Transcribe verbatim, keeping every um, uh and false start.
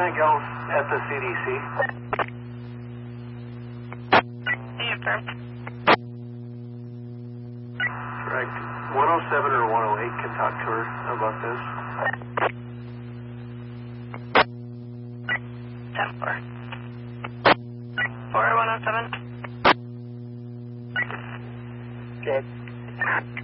Lieutenant Gals at the C D C. Confirmed. Correct. one oh seven or one oh eight can talk to her about this. ten four. four one oh seven. Good.